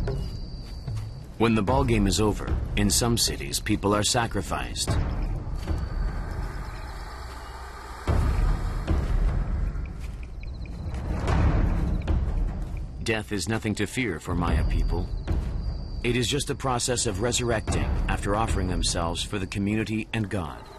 When the ball game is over, in some cities, people are sacrificed. Death is nothing to fear for Maya people. It is just a process of resurrecting after offering themselves for the community and God.